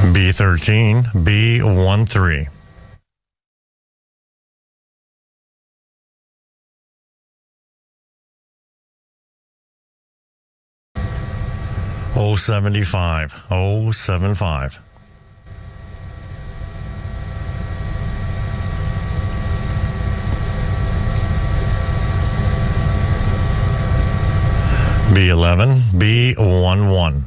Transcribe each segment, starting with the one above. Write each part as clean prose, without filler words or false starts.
B13, B13. O75, O75. B11, B11.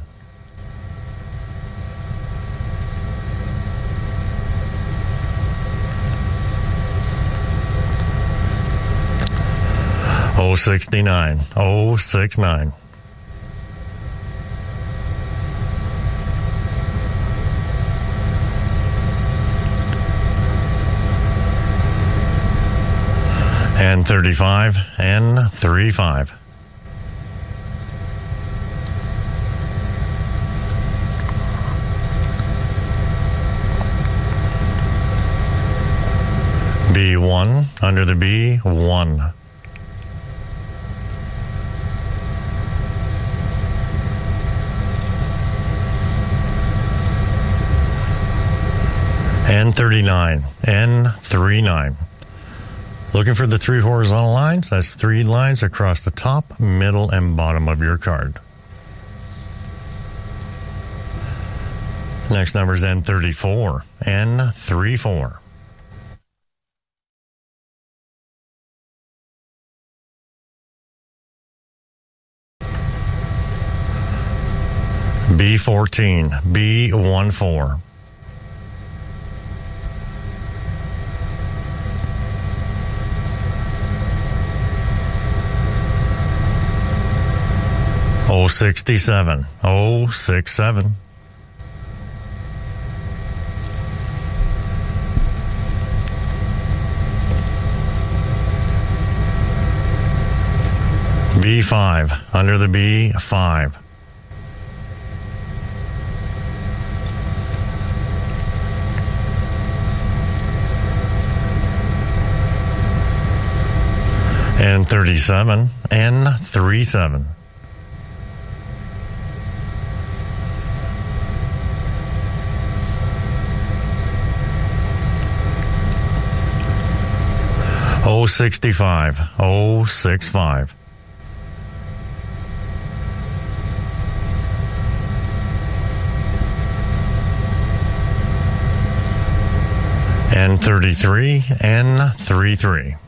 O69, O69. N35, N35. B1, under the B1. N39, N39. Looking for the three horizontal lines? That's three lines across the top, middle, and bottom of your card. Next number is N34, N34. B14, B14. O67, O67. B5, under the B5. N37, N37. O65, O65. N33, N33.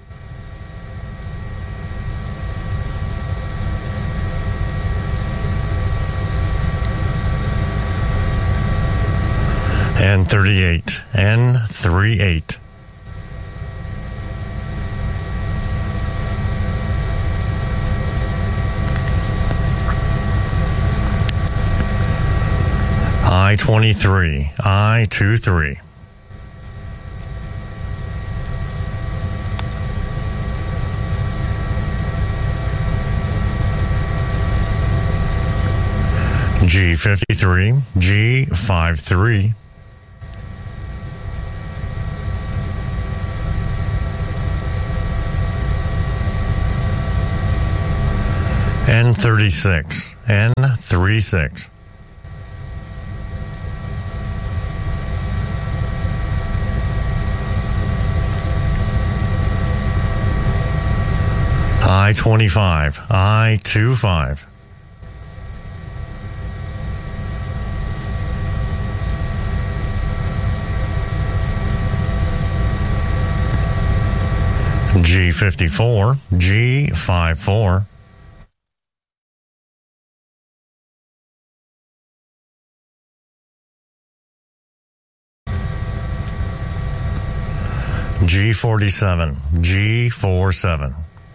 N38, N38. I-23, I-23. G53, G53. N36, N36. I-25, I-25. G54, G54. G47, G47.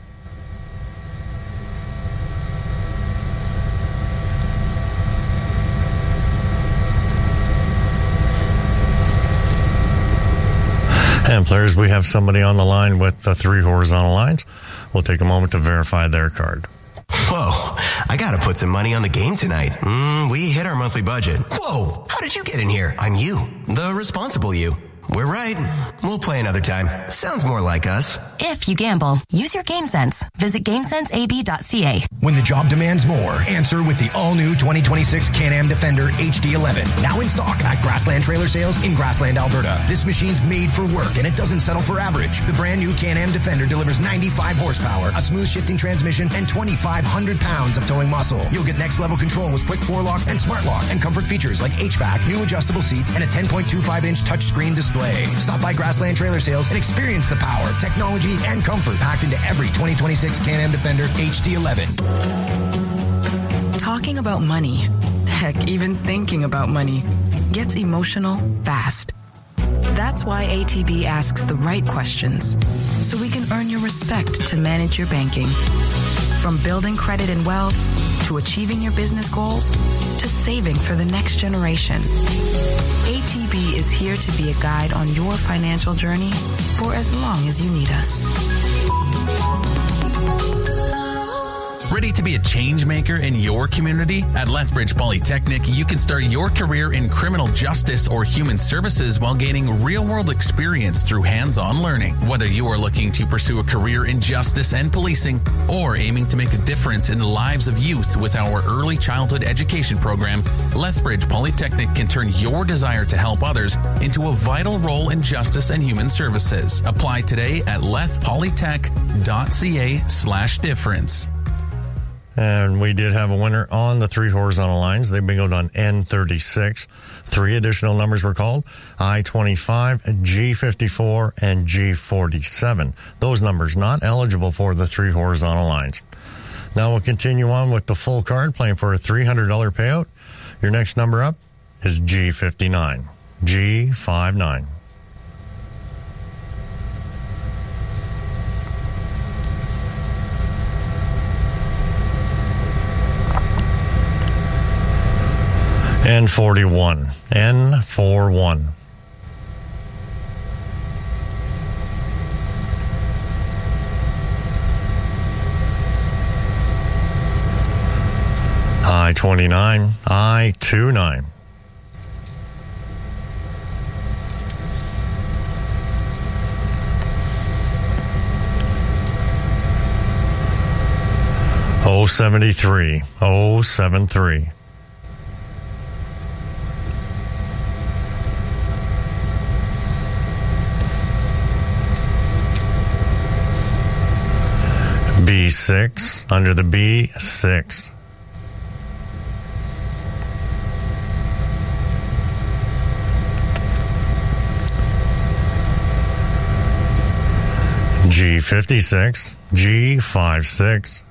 And players, we have somebody on the line with the three horizontal lines. We'll take a moment to verify their card. Whoa, I gotta put some money on the game tonight. We hit our monthly budget. Whoa, how did you get in here? I'm you, the responsible you. We're right. We'll play another time. Sounds more like us. If you gamble, use your game sense. Visit GameSenseAB.ca. When the job demands more, answer with the all-new 2026 Can-Am Defender HD11. Now in stock at Grassland Trailer Sales in Grassland, Alberta. This machine's made for work, and it doesn't settle for average. The brand new Can-Am Defender delivers 95 horsepower, a smooth shifting transmission, and 2,500 pounds of towing muscle. You'll get next-level control with quick four-lock and smart lock, and comfort features like HVAC, new adjustable seats, and a 10.25-inch touchscreen display. Stop by Grassland Trailer Sales and experience the power, technology, and comfort packed into every 2026 Can-Am Defender HD11. Talking about money, heck, even thinking about money, gets emotional fast. That's why ATB asks the right questions, so we can earn your respect to manage your banking. From building credit and wealth, to achieving your business goals, to saving for the next generation. ATB is here to be a guide on your financial journey for as long as you need us. Ready to be a change maker in your community? At Lethbridge Polytechnic, you can start your career in criminal justice or human services while gaining real-world experience through hands-on learning. Whether you are looking to pursue a career in justice and policing or aiming to make a difference in the lives of youth with our early childhood education program, Lethbridge Polytechnic can turn your desire to help others into a vital role in justice and human services. Apply today at lethpolytech.ca/difference. And we did have a winner on the 3 horizontal lines. They bingoed on N36. 3 additional numbers were called: I-25, G54, and G47. Those numbers not eligible for the 3 horizontal lines. Now we'll continue on with the full card, playing for a $300 payout. Your next number up is G59. G59. N41. N41. I-29. I-29. O-73. O-73. B6, under the B6. G56, G56.